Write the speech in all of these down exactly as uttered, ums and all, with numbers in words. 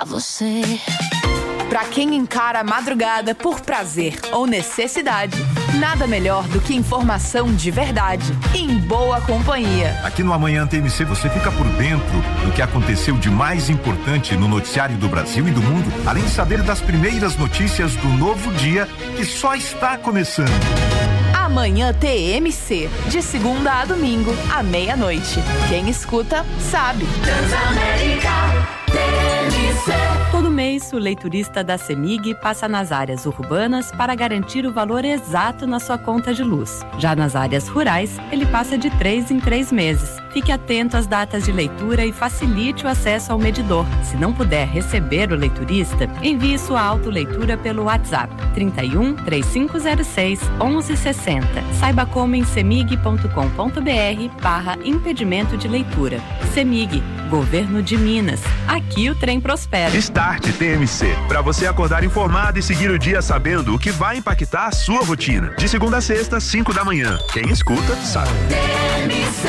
pra você. Pra quem encara a madrugada por prazer ou necessidade, nada melhor do que informação de verdade e em boa companhia. Aqui no Amanhã T M C você fica por dentro do que aconteceu de mais importante no noticiário do Brasil e do mundo, além de saber das primeiras notícias do novo dia que só está começando. Amanhã T M C, de segunda a domingo, à meia-noite. Quem escuta, sabe. Transamérica T M C. Todo mês, o leiturista da CEMIG passa nas áreas urbanas para garantir o valor exato na sua conta de luz. Já nas áreas rurais, ele passa de três em três meses. Fique atento às datas de leitura e facilite o acesso ao medidor. Se não puder receber o leiturista, envie sua autoleitura pelo WhatsApp trinta e um, trinta e cinco zero seis, onze sessenta. Saiba como em cemig ponto com ponto br barra impedimento de leitura. CEMIG, Governo de Minas. Aqui o trem prospera. Start T M C, para você acordar informado e seguir o dia sabendo o que vai impactar a sua rotina. De segunda a sexta, cinco da manhã. Quem escuta, sabe. T M C.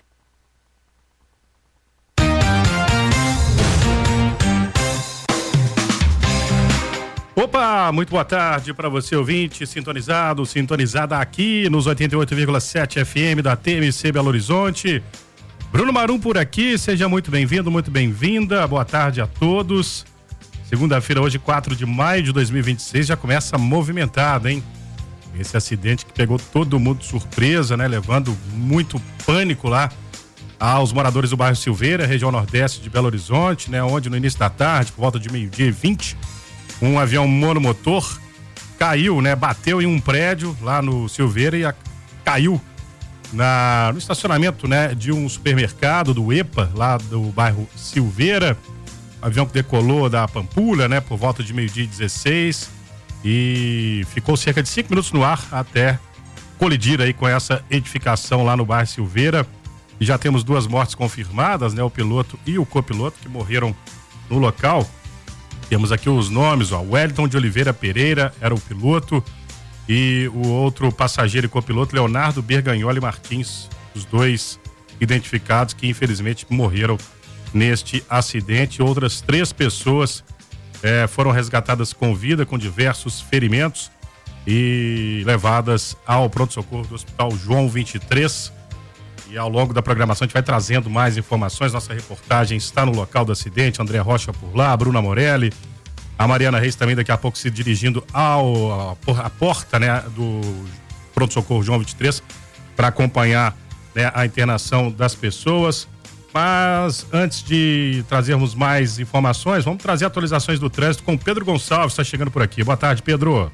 Opa, muito boa tarde para você ouvinte, sintonizado, sintonizada aqui nos oitenta e oito vírgula sete F M da T M C Belo Horizonte. Bruno Marum por aqui, seja muito bem-vindo, muito bem-vinda, boa tarde a todos. Segunda-feira, hoje, quatro de maio de dois mil e vinte e seis, já começa movimentado, hein? Esse acidente que pegou todo mundo de surpresa, né? Levando muito pânico lá aos moradores do bairro Silveira, região nordeste de Belo Horizonte, né? Onde no início da tarde, por volta de meio-dia e vinte, um avião monomotor caiu, né? Bateu em um prédio lá no Silveira e a, caiu na, no estacionamento, né? De um supermercado do EPA, lá do bairro Silveira. Avião que decolou da Pampulha, né? Por volta de meio-dia e dezesseis e ficou cerca de cinco minutos no ar até colidir aí com essa edificação lá no bairro Silveira. E já temos duas mortes confirmadas, né? O piloto e o copiloto que morreram no local. Temos aqui os nomes, ó. Wellington de Oliveira Pereira era o piloto e o outro passageiro e copiloto, Leonardo Bergagnoli Martins, os dois identificados que infelizmente morreram neste acidente. Outras três pessoas eh, foram resgatadas com vida, com diversos ferimentos e levadas ao pronto-socorro do Hospital João vinte e três. E ao longo da programação a gente vai trazendo mais informações. Nossa reportagem está no local do acidente. André Rocha por lá, a Bruna Morelli, a Mariana Reis também daqui a pouco se dirigindo ao, a, a porta, né, do pronto-socorro João vinte e três para acompanhar, né, a internação das pessoas. Mas antes de trazermos mais informações, vamos trazer atualizações do trânsito com Pedro Gonçalves, está chegando por aqui. Boa tarde, Pedro.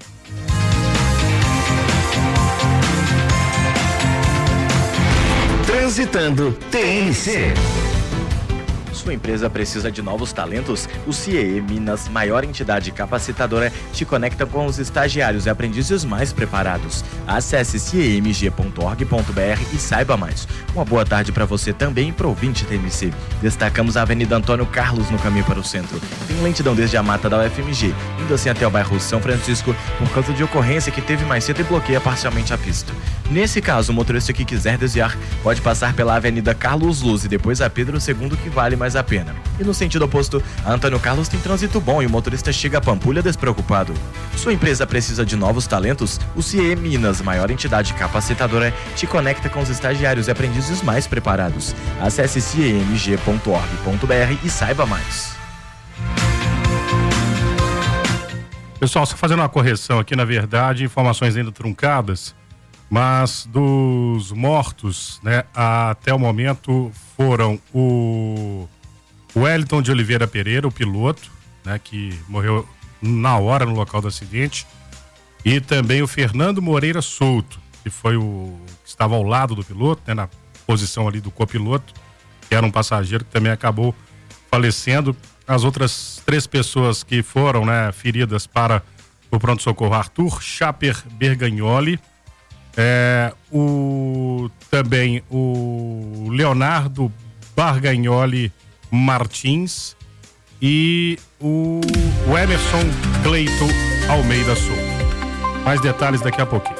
Transitando T M C. Sua empresa precisa de novos talentos? O C I E Minas, maior entidade capacitadora, te conecta com os estagiários e aprendizes mais preparados. Acesse c i m g ponto org ponto b r e saiba mais. Uma boa tarde para você também, pro ouvinte T M C. Destacamos a Avenida Antônio Carlos no caminho para o centro. Tem lentidão desde a mata da U F M G, indo assim até o bairro São Francisco, por causa de ocorrência que teve mais cedo e bloqueia parcialmente a pista. Nesse caso, o motorista que quiser desviar pode passar pela Avenida Carlos Luz e depois a Pedro segundo, que vale mais a pena. E no sentido oposto, a Antônio Carlos tem trânsito bom e o motorista chega a Pampulha despreocupado. Sua empresa precisa de novos talentos? O C I E Minas, maior entidade capacitadora, te conecta com os estagiários e aprendizes mais preparados. Acesse c i m g ponto org ponto b r e saiba mais. Pessoal, só fazendo uma correção aqui, na verdade, informações ainda truncadas, mas dos mortos, né, até o momento foram o Wellington de Oliveira Pereira, o piloto, né, que morreu na hora no local do acidente, e também o Fernando Moreira Souto, que foi o que estava ao lado do piloto, né, na posição ali do copiloto, que era um passageiro que também acabou falecendo. As outras três pessoas que foram, né, feridas para o pronto-socorro: Arthur Chaper Bergagnoli, é, o, também o Leonardo Bergagnoli Martins e o, o Emerson Cleito Almeida Souto. Mais detalhes daqui a pouquinho.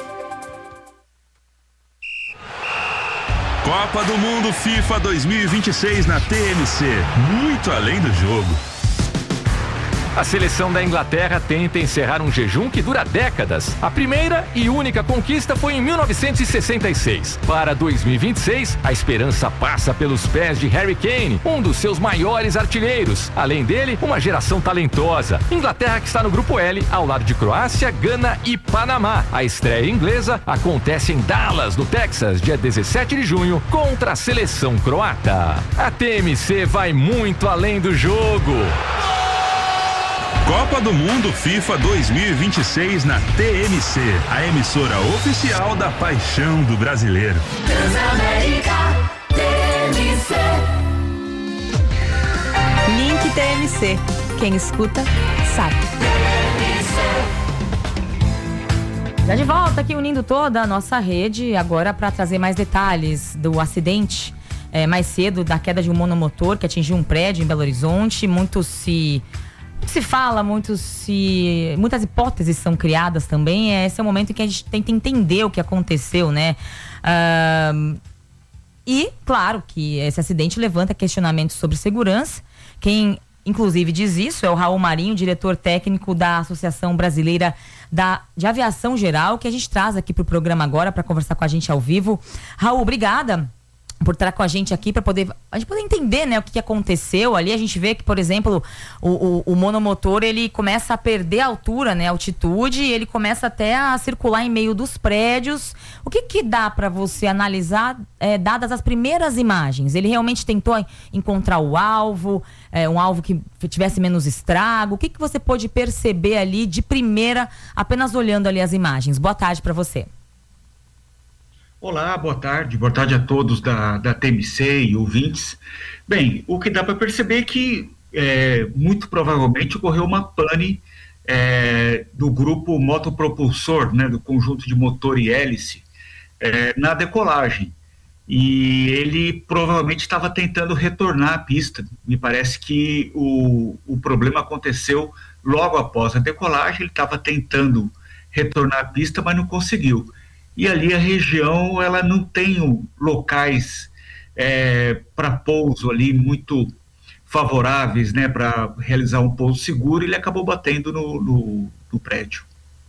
Copa do Mundo FIFA dois mil e vinte e seis na T M C. Muito além do jogo. A seleção da Inglaterra tenta encerrar um jejum que dura décadas. A primeira e única conquista foi em mil novecentos e sessenta e seis. Para dois mil e vinte e seis, a esperança passa pelos pés de Harry Kane, um dos seus maiores artilheiros. Além dele, uma geração talentosa. Inglaterra que está no grupo L, ao lado de Croácia, Gana e Panamá. A estreia inglesa acontece em Dallas, no Texas, dia dezessete de junho, contra a seleção croata. A T M C vai muito além do jogo. Copa do Mundo FIFA dois mil e vinte e seis na T M C, a emissora oficial da paixão do brasileiro. Transamérica T M C. Link T M C. Quem escuta, sabe. Já de volta aqui, unindo toda a nossa rede, agora para trazer mais detalhes do acidente é, mais cedo, da queda de um monomotor que atingiu um prédio em Belo Horizonte. Muito se... se fala, muito se... muitas hipóteses são criadas também. Esse é o momento em que a gente tenta entender o que aconteceu, né? Uh, e, claro, que esse acidente levanta questionamentos sobre segurança. Quem, inclusive, diz isso é o Raul Marinho, diretor técnico da Associação Brasileira da, de Aviação Geral, que a gente traz aqui para o programa agora para conversar com a gente ao vivo. Raul, obrigada por estar com a gente aqui, para poder a gente poder entender, né, o que, que aconteceu ali. A gente vê que, por exemplo, o, o, o monomotor, ele começa a perder a altura, né, a altitude, e ele começa até a circular em meio dos prédios. O que que dá para você analisar, é, dadas as primeiras imagens? Ele realmente tentou encontrar o alvo, é, um alvo que tivesse menos estrago? O que que você pôde perceber ali de primeira, apenas olhando ali as imagens? Boa tarde para você. Olá, boa tarde, boa tarde a todos da, da T M C e ouvintes. Bem, o que dá para perceber é que é, muito provavelmente ocorreu uma pane é, do grupo motopropulsor, né, do conjunto de motor e hélice, é, na decolagem. E ele provavelmente estava tentando retornar à pista. Me parece que o, o problema aconteceu logo após a decolagem. Ele estava tentando retornar à pista, mas não conseguiu. E ali a região, ela não tem locais é, para pouso ali muito favoráveis, né, para realizar um pouso seguro, e ele acabou batendo no, no, no prédio.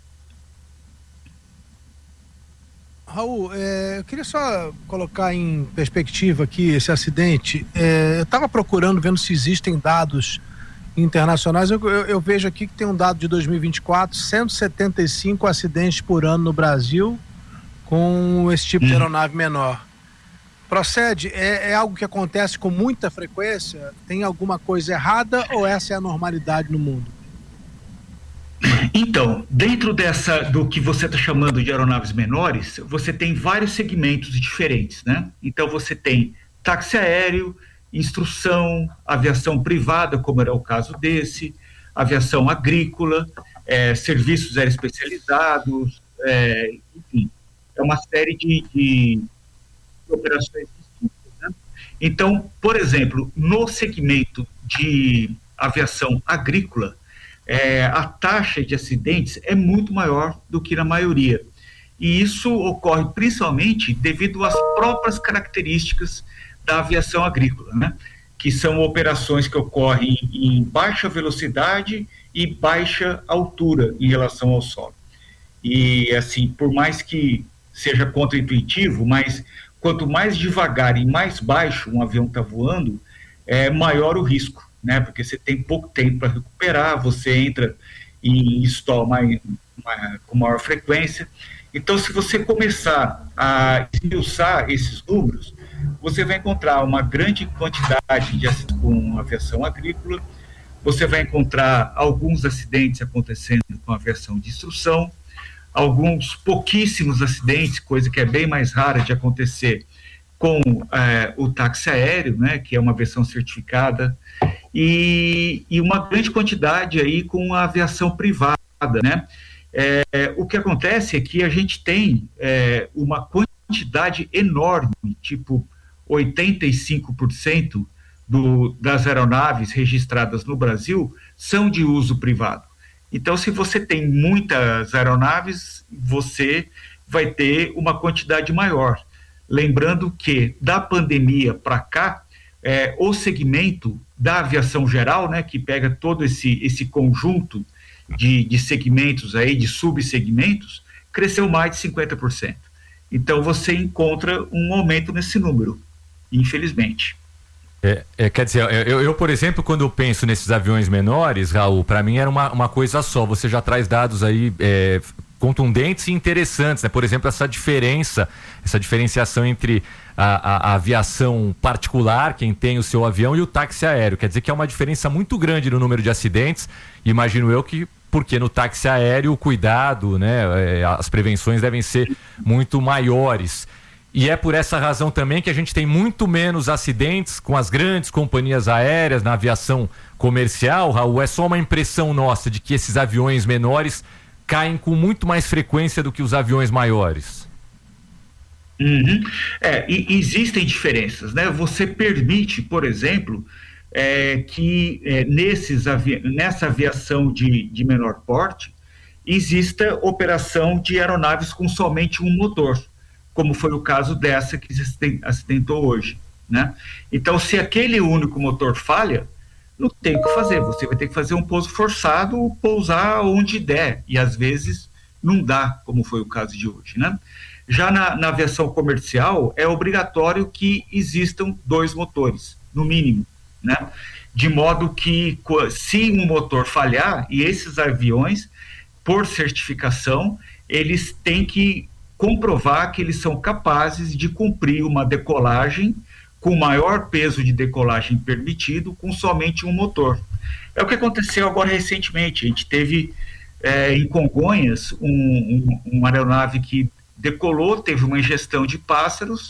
Raul, é, eu queria só colocar em perspectiva aqui esse acidente. É, eu estava procurando, vendo se existem dados internacionais. Eu, eu, eu vejo aqui que tem um dado de dois mil e vinte e quatro, cento e setenta e cinco acidentes por ano no Brasil com esse tipo hum. de aeronave menor. Procede? É, é algo que acontece com muita frequência? Tem alguma coisa errada ou essa é a normalidade no mundo? Então, dentro dessa, do que você está chamando de aeronaves menores, você tem vários segmentos diferentes, né? Então você tem táxi aéreo, instrução, aviação privada, como era o caso desse, aviação agrícola, é, serviços aeroespecializados, é, enfim, é uma série de, de operações distintas, né? Então, por exemplo, no segmento de aviação agrícola, É, a taxa de acidentes é muito maior do que na maioria. E isso ocorre principalmente devido às próprias características da aviação agrícola, né? Que são operações que ocorrem em baixa velocidade e baixa altura em relação ao solo. E, assim, por mais que seja contraintuitivo, mas quanto mais devagar e mais baixo um avião está voando, é maior o risco, né? Porque você tem pouco tempo para recuperar, você entra em stall mais, mais, com maior frequência. Então, se você começar a esmiuçar esses números, você vai encontrar uma grande quantidade de acidentes com aviação agrícola, você vai encontrar alguns acidentes acontecendo com aviação de instrução, alguns pouquíssimos acidentes, coisa que é bem mais rara de acontecer, com é, o táxi aéreo, né, que é uma versão certificada, e, e uma grande quantidade aí com a aviação privada, né? É, o que acontece é que a gente tem é, uma quantidade enorme, tipo oitenta e cinco por cento do, das aeronaves registradas no Brasil são de uso privado. Então, se você tem muitas aeronaves, você vai ter uma quantidade maior. Lembrando que, da pandemia para cá, é, o segmento da aviação geral, né, que pega todo esse, esse conjunto de, de segmentos aí, de subsegmentos, cresceu mais de cinquenta por cento. Então você encontra um aumento nesse número, infelizmente. É, é, quer dizer, eu, eu, por exemplo, quando eu penso nesses aviões menores, Raul, para mim era uma, uma coisa só. Você já traz dados aí é, contundentes e interessantes, né? Por exemplo, essa diferença, essa diferenciação entre a, a, a aviação particular, quem tem o seu avião, e o táxi aéreo. Quer dizer que é uma diferença muito grande no número de acidentes. Imagino eu que porque no táxi aéreo o cuidado, né, as prevenções devem ser muito maiores. E é por essa razão também que a gente tem muito menos acidentes com as grandes companhias aéreas na aviação comercial, Raul. É só uma impressão nossa de que esses aviões menores caem com muito mais frequência do que os aviões maiores. Uhum. É, e existem diferenças, né? Você permite, por exemplo, é, que é, nesses avi nessa aviação de, de menor porte exista operação de aeronaves com somente um motor, como foi o caso dessa que se acidentou hoje, né? Então, se aquele único motor falha, não tem o que fazer, você vai ter que fazer um pouso forçado, pousar onde der, e às vezes não dá, como foi o caso de hoje, né? Já na, na aviação comercial, é obrigatório que existam dois motores, no mínimo, né? De modo que, se um motor falhar, e esses aviões, por certificação, eles têm que comprovar que eles são capazes de cumprir uma decolagem com o maior peso de decolagem permitido com somente um motor. É o que aconteceu agora recentemente. A gente teve é, em Congonhas um, um, uma aeronave que decolou, teve uma ingestão de pássaros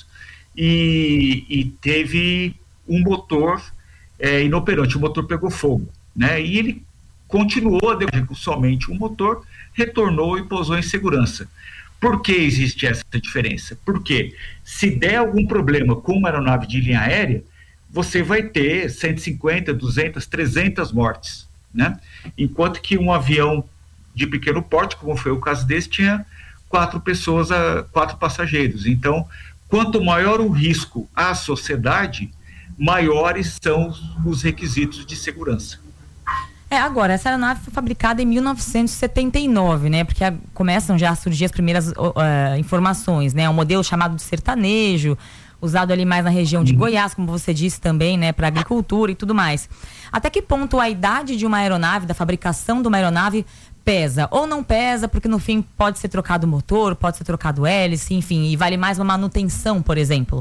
e, e teve um motor é, inoperante, o motor pegou fogo, né? E ele continuou a decolar com somente um motor, retornou e pousou em segurança. Por que existe essa diferença? Porque se der algum problema com uma aeronave de linha aérea, você vai ter cento e cinquenta, duzentas, trezentas mortes, né? Enquanto que um avião de pequeno porte, como foi o caso desse, tinha quatro pessoas, a, quatro passageiros. Então, quanto maior o risco à sociedade, maiores são os requisitos de segurança. É, agora, essa aeronave foi fabricada em mil novecentos e setenta e nove, né? Porque a, começam já a surgir as primeiras uh, informações, né? Um modelo chamado de sertanejo, usado ali mais na região de Goiás, como você disse também, né? Para agricultura e tudo mais. Até que ponto a idade de uma aeronave, da fabricação de uma aeronave, pesa? Ou não pesa, porque no fim pode ser trocado o motor, pode ser trocado hélice, enfim, e vale mais uma manutenção, por exemplo?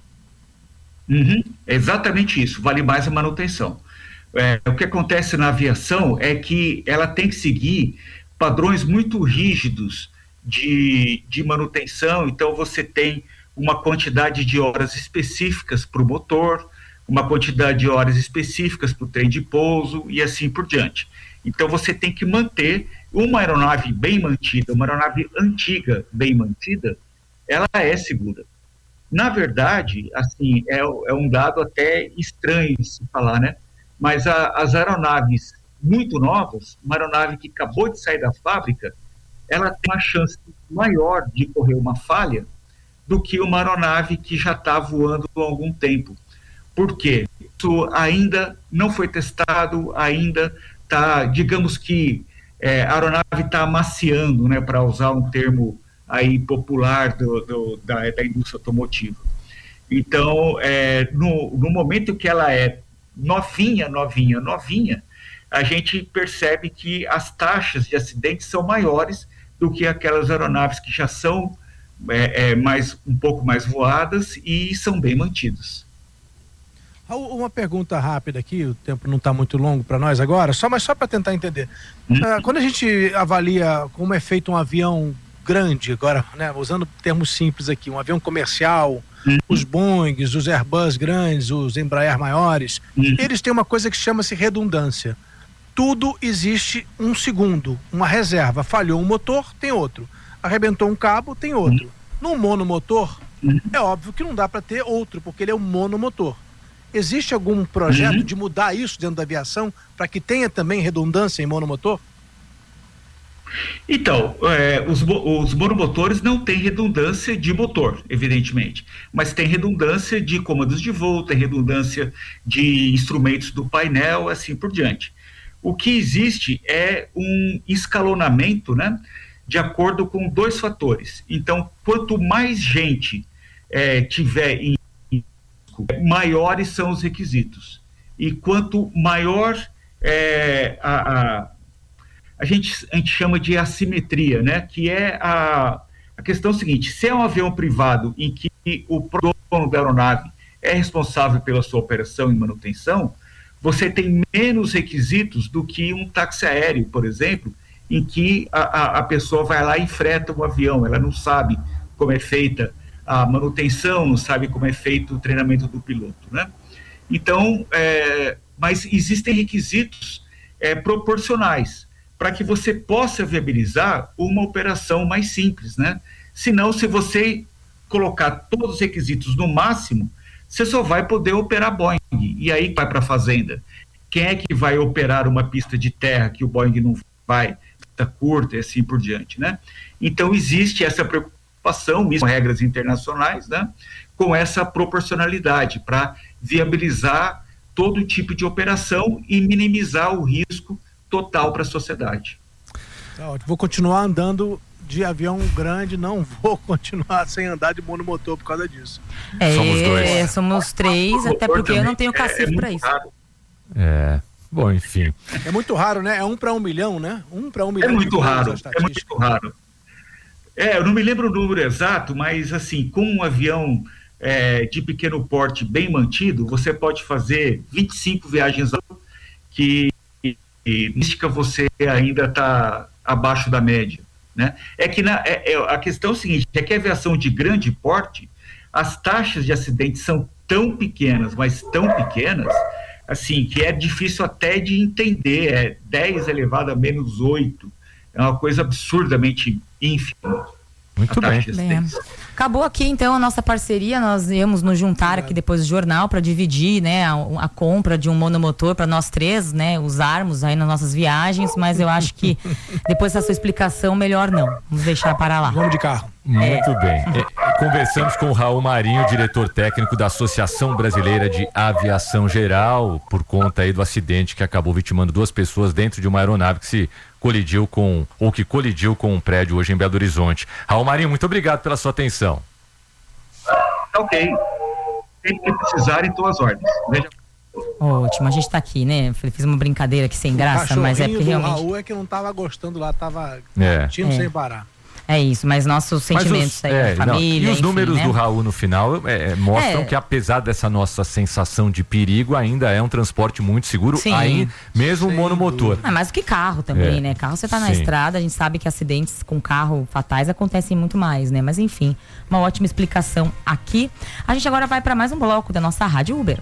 Uhum, exatamente isso, vale mais a manutenção. É, o que acontece na aviação é que ela tem que seguir padrões muito rígidos de, de manutenção. Então você tem uma quantidade de horas específicas para o motor, uma quantidade de horas específicas para o trem de pouso e assim por diante. Então você tem que manter uma aeronave bem mantida, uma aeronave antiga bem mantida, ela é segura. Na verdade, assim, é, é um dado até estranho de se falar, né? Mas a, as aeronaves muito novas, uma aeronave que acabou de sair da fábrica, ela tem uma chance maior de correr uma falha do que uma aeronave que já está voando há algum tempo. Por quê? Isso ainda não foi testado, ainda está, digamos que é, a aeronave está amaciando, né, para usar um termo aí popular do, do, da, da indústria automotiva. Então, é, no, no momento que ela é novinha, novinha, novinha, a gente percebe que as taxas de acidentes são maiores do que aquelas aeronaves que já são é, é, mais, um pouco mais voadas e são bem mantidas. Uma pergunta rápida aqui, o tempo não está muito longo para nós agora, só, mas só para tentar entender. Hum? Uh, quando a gente avalia como é feito um avião grande, agora, né, usando termos simples aqui, um avião comercial, uhum. os Boeings, os Airbus grandes, os Embraer maiores, uhum. eles têm uma coisa que chama-se redundância. Tudo existe um segundo, uma reserva. Falhou um motor, tem outro. Arrebentou um cabo, tem outro. Uhum. No monomotor, uhum. é óbvio que não dá para ter outro, porque ele é um monomotor. Existe algum projeto uhum. de mudar isso dentro da aviação para que tenha também redundância em monomotor? Então, é, os, os monomotores não têm redundância de motor, evidentemente, mas tem redundância de comandos de voo, tem redundância de instrumentos do painel, assim por diante. O que existe é um escalonamento, né, de acordo com dois fatores. Então, quanto mais gente é, tiver em risco, maiores são os requisitos. E quanto maior é, a... a A gente, a gente chama de assimetria, né? Que é a, a questão seguinte: se é um avião privado em que o dono da aeronave é responsável pela sua operação e manutenção, você tem menos requisitos do que um táxi aéreo, por exemplo, em que a, a, a pessoa vai lá e freta um avião, ela não sabe como é feita a manutenção, não sabe como é feito o treinamento do piloto, né? Então, é, mas existem requisitos é, proporcionais para que você possa viabilizar uma operação mais simples, né? Senão, se você colocar todos os requisitos no máximo, você só vai poder operar Boeing, e aí vai para a fazenda. Quem é que vai operar uma pista de terra que o Boeing não vai, pista curta e assim por diante, né? Então, existe essa preocupação, isso com regras internacionais, né? Com essa proporcionalidade, para viabilizar todo tipo de operação e minimizar o risco total para a sociedade. Vou continuar andando de avião grande, não vou continuar sem andar de monomotor por causa disso. É, somos dois. Somos três, até porque eu não tenho cacife é, é para isso. Raro. É, bom, enfim. É muito raro, né? É um para um milhão, né? Um para um milhão. É muito raro, é muito raro. É, eu não me lembro o número exato, mas assim, com um avião é, de pequeno porte bem mantido, você pode fazer vinte e cinco viagens que e mística você ainda está abaixo da média, né? É que na, é, é, a questão é o seguinte, é que a aviação de grande porte, as taxas de acidentes são tão pequenas, mas tão pequenas, assim, que é difícil até de entender, é dez elevado a menos oito, é uma coisa absurdamente ínfima. Muito bem. bem. Acabou aqui então a nossa parceria, nós íamos nos juntar aqui depois do jornal para dividir, né, a, a compra de um monomotor para nós três, né, usarmos aí nas nossas viagens, mas eu acho que depois dessa sua explicação, melhor não, vamos deixar para lá. Vamos de carro. Muito é. bem. É, conversamos com o Raul Marinho, diretor técnico da Associação Brasileira de Aviação Geral, por conta aí do acidente que acabou vitimando duas pessoas dentro de uma aeronave que se colidiu com, ou que colidiu com um prédio hoje em Belo Horizonte. Raul Marinho, muito obrigado pela sua atenção. Ok. Tem que precisar em tuas ordens. Veja. Ótimo, a gente tá aqui, né? Fiz uma brincadeira aqui sem graça, mas é porque realmente... O Raul é que não tava gostando lá, tava é. latindo é. sem parar. É isso, mas nossos sentimentos mas os, aí é, da família. Não, e os enfim, números né? do Raul no final é, mostram é. que, apesar dessa nossa sensação de perigo, ainda é um transporte muito seguro, aí, mesmo Sim. monomotor. É mais do que carro também, é. né? Carro você tá na Sim. estrada, a gente sabe que acidentes com carro fatais acontecem muito mais, né? Mas enfim, uma ótima explicação aqui. A gente agora vai para mais um bloco da nossa Rádio Uber.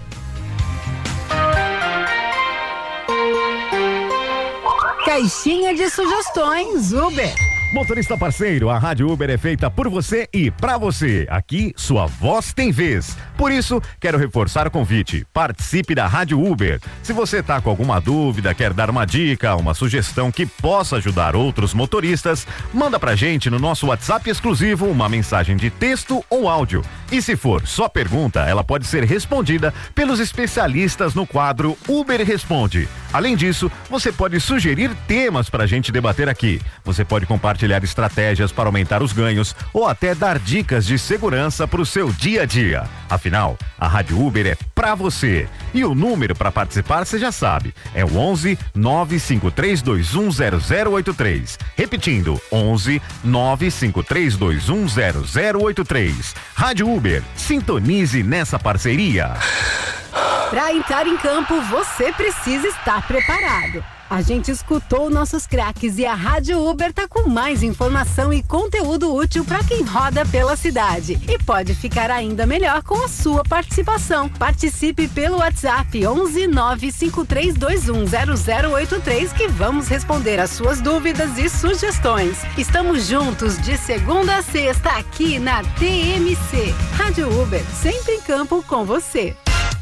Caixinha de sugestões Uber. Motorista parceiro, a Rádio Uber é feita por você e pra você. Aqui, sua voz tem vez. Por isso, quero reforçar o convite. Participe da Rádio Uber. Se você tá com alguma dúvida, quer dar uma dica, uma sugestão que possa ajudar outros motoristas, manda pra gente no nosso WhatsApp exclusivo uma mensagem de texto ou áudio. E se for só pergunta, ela pode ser respondida pelos especialistas no quadro Uber Responde. Além disso, você pode sugerir temas pra gente debater aqui. Você pode compartilhar estratégias para aumentar os ganhos ou até dar dicas de segurança para o seu dia a dia. Afinal, a Rádio Uber é pra você. E o número para participar você já sabe, é o onze nove cinco três dois um zero zero oito três. Repetindo, onze nove cinco três dois um zero zero oito três. Rádio Uber, sintonize nessa parceria. Para entrar em campo, você precisa estar preparado. A gente escutou nossos craques e a Rádio Uber tá com mais informação e conteúdo útil para quem roda pela cidade. E pode ficar ainda melhor com a sua participação. Participe pelo WhatsApp onze nove cinco três dois um zero zero oito três que vamos responder as suas dúvidas e sugestões. Estamos juntos de segunda a sexta aqui na T M C. Rádio Uber, sempre em campo com você.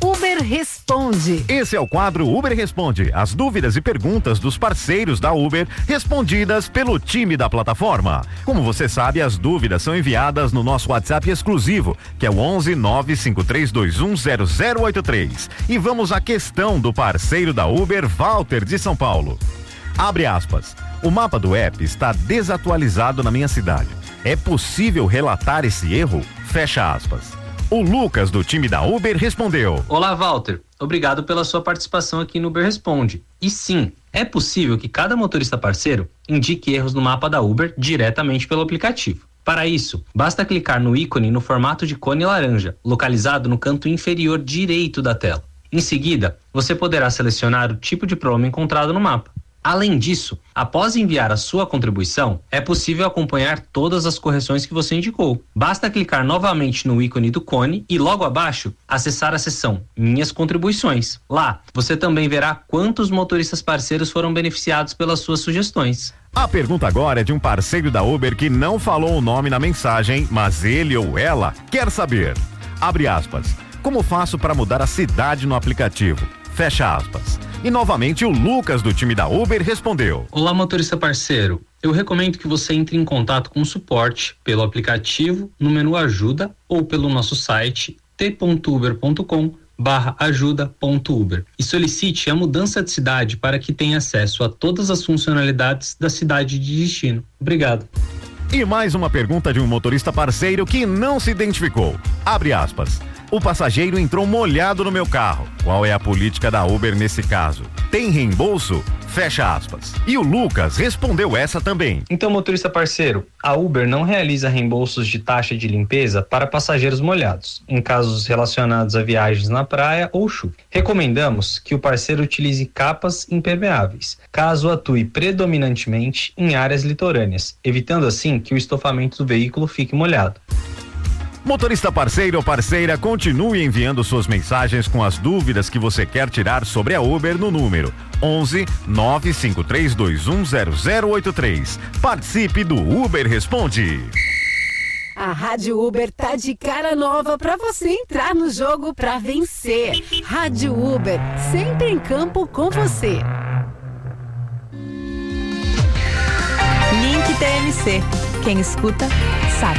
Uber Responde. Esse é o quadro Uber Responde. As dúvidas e perguntas dos parceiros da Uber respondidas pelo time da plataforma. Como você sabe, as dúvidas são enviadas no nosso WhatsApp exclusivo, que é o onze nove cinco três dois um zero zero oito três. E vamos à questão do parceiro da Uber, Walter, de São Paulo. Abre aspas. O mapa do app está desatualizado na minha cidade. É possível relatar esse erro? Fecha aspas. O Lucas, do time da Uber, respondeu. Olá, Walter. Obrigado pela sua participação aqui no Uber Responde. E sim, é possível que cada motorista parceiro indique erros no mapa da Uber diretamente pelo aplicativo. Para isso, basta clicar no ícone no formato de cone laranja, localizado no canto inferior direito da tela. Em seguida, você poderá selecionar o tipo de problema encontrado no mapa. Além disso, após enviar a sua contribuição, é possível acompanhar todas as correções que você indicou. Basta clicar novamente no ícone do cone e logo abaixo, acessar a seção Minhas Contribuições. Lá, você também verá quantos motoristas parceiros foram beneficiados pelas suas sugestões. A pergunta agora é de um parceiro da Uber que não falou o nome na mensagem, mas ele ou ela quer saber. Abre aspas. Como faço para mudar a cidade no aplicativo? Fecha aspas. E novamente o Lucas, do time da Uber, respondeu. Olá, motorista parceiro. Eu recomendo que você entre em contato com o suporte pelo aplicativo, no menu Ajuda ou pelo nosso site t ponto uber ponto com barra ajuda ponto uber e solicite a mudança de cidade para que tenha acesso a todas as funcionalidades da cidade de destino. Obrigado. E mais uma pergunta de um motorista parceiro que não se identificou. Abre aspas. O passageiro entrou molhado no meu carro. Qual é a política da Uber nesse caso? Tem reembolso? Fecha aspas. E o Lucas respondeu essa também. Então, motorista parceiro, a Uber não realiza reembolsos de taxa de limpeza para passageiros molhados, em casos relacionados a viagens na praia ou chuva. Recomendamos que o parceiro utilize capas impermeáveis, caso atue predominantemente em áreas litorâneas, evitando assim que o estofamento do veículo fique molhado. Motorista parceiro ou parceira, continue enviando suas mensagens com as dúvidas que você quer tirar sobre a Uber no número onze nove cinco três dois um zero zero oito três. Participe do Uber Responde. A Rádio Uber tá de cara nova pra você entrar no jogo pra vencer. Rádio Uber, sempre em campo com você. Link T M C. Quem escuta, sabe.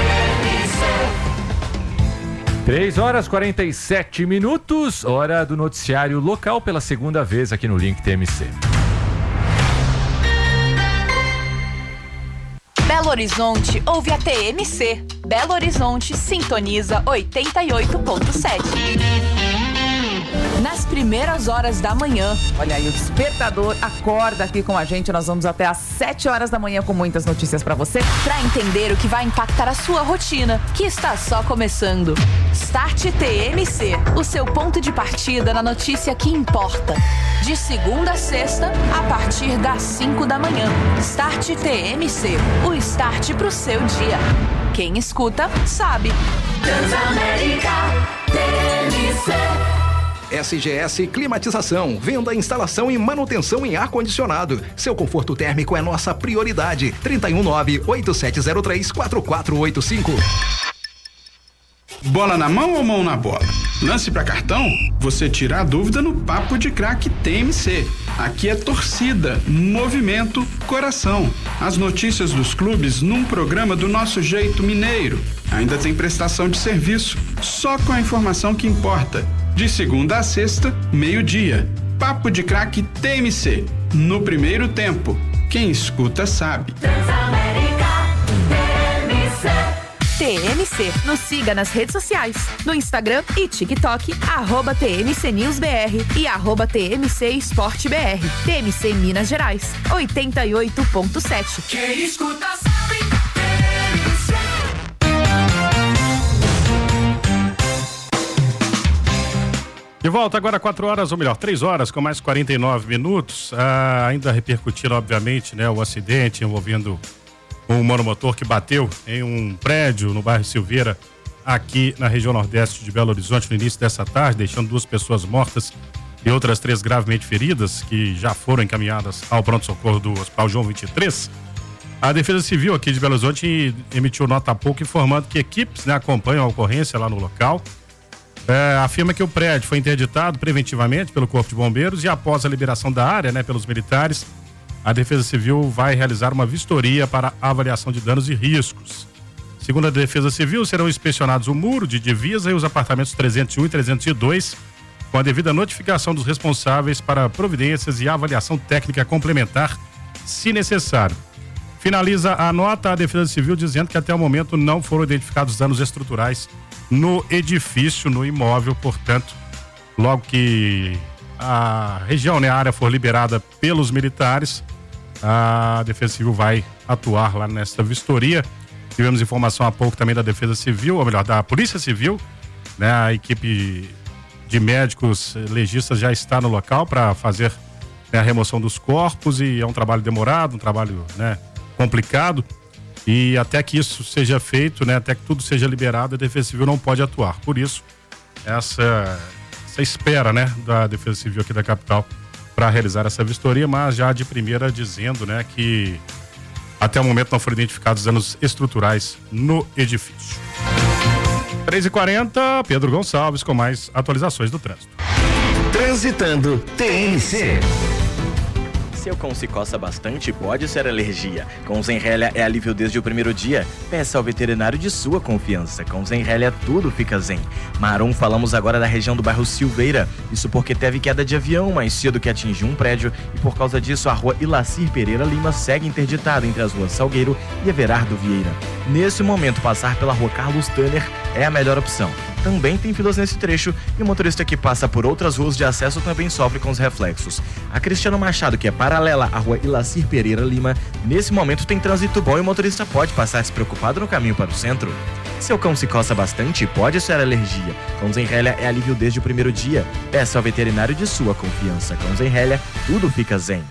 três horas e quarenta e sete minutos, hora do noticiário local pela segunda vez aqui no Link T M C. Belo Horizonte ouve a T M C. Belo Horizonte sintoniza oitenta e oito ponto sete. Nas primeiras horas da manhã. Olha aí, o despertador acorda aqui com a gente. Nós vamos até às sete horas da manhã com muitas notícias pra você. Pra entender o que vai impactar a sua rotina, que está só começando. Start T M C, o seu ponto de partida na notícia que importa. De segunda a sexta, a partir das cinco da manhã. Start T M C, o start pro seu dia. Quem escuta, sabe. Transamérica T M C. S G S Climatização, venda, instalação e manutenção em ar-condicionado. Seu conforto térmico é nossa prioridade. trinta e um nove, oito sete zero três, quatro quatro oito cinco. Bola na mão ou mão na bola? Lance pra cartão? Você tira a dúvida no Papo de Craque T M C. Aqui é torcida, movimento, coração. As notícias dos clubes num programa do nosso jeito mineiro. Ainda tem prestação de serviço, só com a informação que importa. De segunda a sexta, meio-dia. Papo de Craque T M C. No primeiro tempo. Quem escuta sabe. Transamérica T M C. T M C, nos siga nas redes sociais, no Instagram e TikTok, arroba T M C News B R e arroba T M C Esporte B R. T M C Minas Gerais, oitenta e oito ponto sete. Quem escuta sabe. T M C. De volta agora quatro horas, ou melhor, três horas, com mais quarenta e nove minutos. Ah, ainda repercutindo, obviamente, né, o acidente envolvendo um monomotor que bateu em um prédio no bairro Silveira, aqui na região nordeste de Belo Horizonte, no início dessa tarde, deixando duas pessoas mortas e outras três gravemente feridas, que já foram encaminhadas ao pronto-socorro do Hospital João vinte e três. A Defesa Civil aqui de Belo Horizonte emitiu nota há pouco informando que equipes, né, acompanham a ocorrência lá no local. é, afirma que o prédio foi interditado preventivamente pelo Corpo de Bombeiros e após a liberação da área, né, pelos militares, a Defesa Civil vai realizar uma vistoria para avaliação de danos e riscos. Segundo a Defesa Civil, serão inspecionados o muro de divisa e os apartamentos trezentos e um e trezentos e dois, com a devida notificação dos responsáveis para providências e avaliação técnica complementar, se necessário. Finaliza a nota a Defesa Civil dizendo que até o momento não foram identificados danos estruturais no edifício, no imóvel, portanto, logo que a região, né, a área for liberada pelos militares, a Defesa Civil vai atuar lá nesta vistoria. Tivemos informação há pouco também da Defesa Civil, ou melhor, da Polícia Civil, né, a equipe de médicos legistas já está no local para fazer, né, a remoção dos corpos, e é um trabalho demorado, um trabalho, né, complicado, e até que isso seja feito, né, até que tudo seja liberado, a Defesa Civil não pode atuar. Por isso, essa, essa espera, né, da Defesa Civil aqui da capital para realizar essa vistoria, mas já de primeira dizendo, né, que até o momento não foram identificados danos estruturais no edifício. três e quarenta, Pedro Gonçalves com mais atualizações do trânsito. Transitando T M C. Seu cão se coça bastante, pode ser alergia. Com Zenrelia é alívio desde o primeiro dia. Peça ao veterinário de sua confiança. Com Zenrelia tudo fica zen. Marum, falamos agora da região do bairro Silveira. Isso porque teve queda de avião mais cedo que atingiu um prédio e por causa disso a rua Ilacir Pereira Lima segue interditada entre as ruas Salgueiro e Everardo Vieira. Nesse momento, passar pela rua Carlos Tanner é a melhor opção. Também tem filas nesse trecho e o motorista que passa por outras ruas de acesso também sofre com os reflexos. A Cristiano Machado, que é paralela à rua Ilacir Pereira Lima, nesse momento tem trânsito bom e o motorista pode passar despreocupado no caminho para o centro. Seu cão se coça bastante, pode ser alergia. Com Zenrelia é alívio desde o primeiro dia. Peça ao veterinário de sua confiança. Com Zenrelia, tudo fica zen.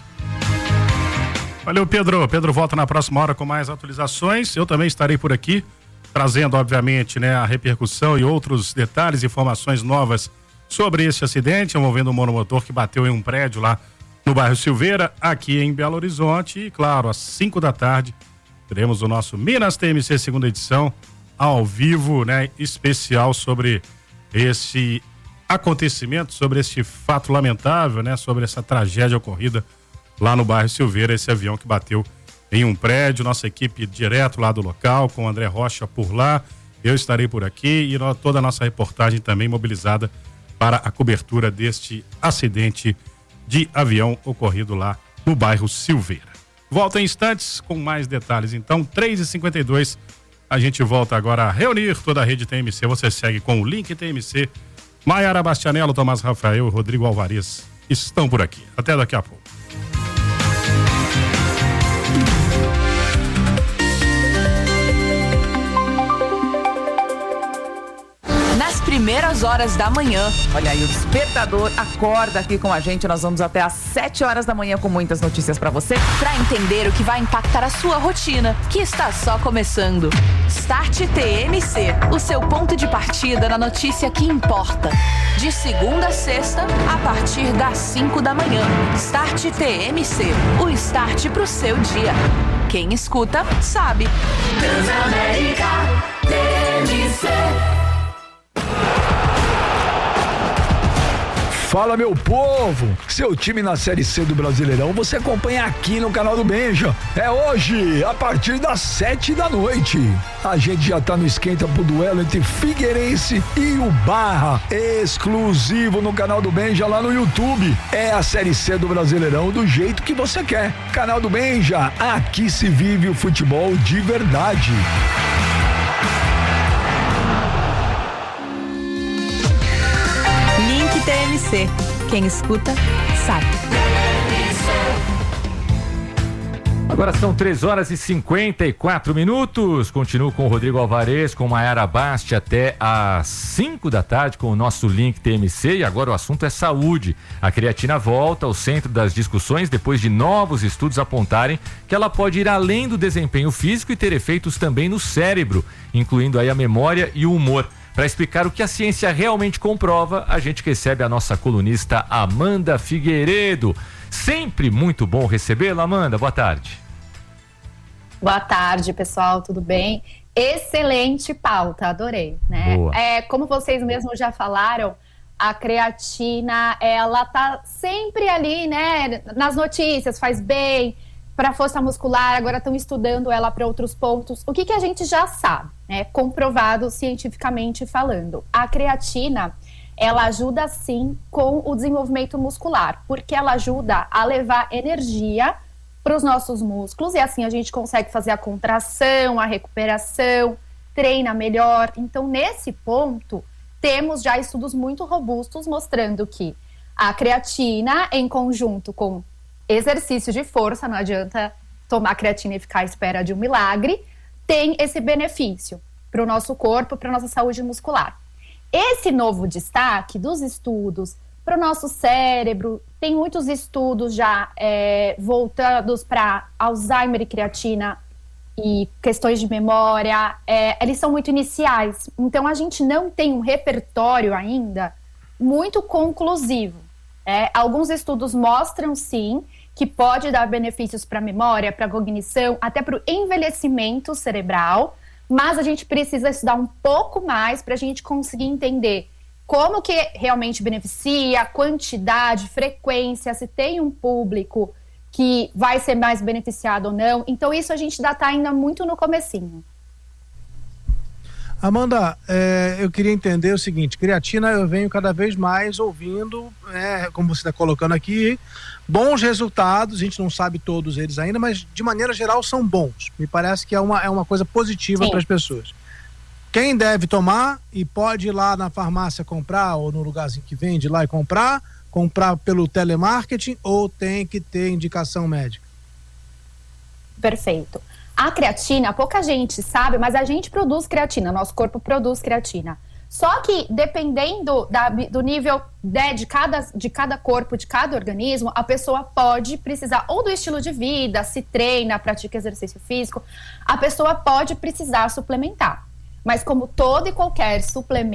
Valeu, Pedro. Pedro volta na próxima hora com mais atualizações. Eu também estarei por aqui, trazendo, obviamente, né, a repercussão e outros detalhes, informações novas sobre esse acidente envolvendo um monomotor que bateu em um prédio lá no bairro Silveira, aqui em Belo Horizonte. E, claro, às cinco da tarde, teremos o nosso Minas T M C segunda edição, ao vivo, né, especial sobre esse acontecimento, sobre esse fato lamentável, né, sobre essa tragédia ocorrida lá no bairro Silveira, esse avião que bateu em um prédio. Nossa equipe direto lá do local, com o André Rocha por lá, eu estarei por aqui e toda a nossa reportagem também mobilizada para a cobertura deste acidente de avião ocorrido lá no bairro Silveira. Volta em instantes com mais detalhes, então, três e cinquenta e dois, a gente volta agora a reunir toda a rede T M C, você segue com o link T M C, Maiara Bastianello, Tomás Rafael e Rodrigo Alvarez estão por aqui. Até daqui a pouco. Nas primeiras horas da manhã. Olha aí, o despertador acorda aqui com a gente. Nós vamos até às sete horas da manhã com muitas notícias pra você. Pra entender o que vai impactar a sua rotina, que está só começando. Start T M C, o seu ponto de partida na notícia que importa. De segunda a sexta, a partir das cinco da manhã. Start T M C, o start pro seu dia. Quem escuta, sabe. Transamérica T M C. Fala, meu povo! Seu time na Série C do Brasileirão você acompanha aqui no canal do Benja. É hoje, a partir das sete da noite. A gente já tá no esquenta pro duelo entre Figueirense e o Barra, exclusivo no canal do Benja lá no YouTube. É a Série C do Brasileirão do jeito que você quer. Canal do Benja, aqui se vive o futebol de verdade. T M C. Quem escuta, sabe. Agora são três horas e cinquenta e quatro minutos. Continuo com o Rodrigo Alvarez, com Maiara Basti até às cinco da tarde com o nosso link T M C. E agora o assunto é saúde. A creatina volta ao centro das discussões depois de novos estudos apontarem que ela pode ir além do desempenho físico e ter efeitos também no cérebro, incluindo aí a memória e o humor. Para explicar o que a ciência realmente comprova, a gente recebe a nossa colunista Amanda Figueiredo. Sempre muito bom recebê-la, Amanda. Boa tarde. Boa tarde, pessoal, tudo bem? Excelente pauta, adorei, né? Boa. É, como vocês mesmos já falaram, a creatina, ela tá sempre ali, né, nas notícias, faz bem para força muscular, agora estão estudando ela para outros pontos. O que, que a gente já sabe, né, comprovado cientificamente falando? A creatina, ela ajuda sim com o desenvolvimento muscular, porque ela ajuda a levar energia para os nossos músculos, e assim a gente consegue fazer a contração, a recuperação, treina melhor. Então, nesse ponto, temos já estudos muito robustos mostrando que a creatina, em conjunto com exercício de força, não adianta tomar creatina e ficar à espera de um milagre, tem esse benefício para o nosso corpo, para a nossa saúde muscular. Esse novo destaque dos estudos para o nosso cérebro, tem muitos estudos já é, voltados para Alzheimer e creatina e questões de memória, é, eles são muito iniciais, então a gente não tem um repertório ainda muito conclusivo. É, alguns estudos mostram sim que pode dar benefícios para a memória, para a cognição, até para o envelhecimento cerebral, mas a gente precisa estudar um pouco mais para a gente conseguir entender como que realmente beneficia, quantidade, frequência, se tem um público que vai ser mais beneficiado ou não. Então isso a gente ainda está ainda muito no comecinho. Amanda, é, eu queria entender o seguinte, creatina eu venho cada vez mais ouvindo, é, como você está colocando aqui, bons resultados, a gente não sabe todos eles ainda, mas de maneira geral são bons. Me parece que é uma, é uma coisa positiva para as pessoas. Quem deve tomar e pode ir lá na farmácia comprar ou no lugarzinho que vende lá e comprar, comprar pelo telemarketing ou tem que ter indicação médica? Perfeito. A creatina, pouca gente sabe, mas a gente produz creatina, nosso corpo produz creatina. Só que dependendo da, do nível né, de, cada, de cada corpo, de cada organismo, a pessoa pode precisar, ou do estilo de vida, se treina, pratica exercício físico, a pessoa pode precisar suplementar. Mas como todo e qualquer suplemento,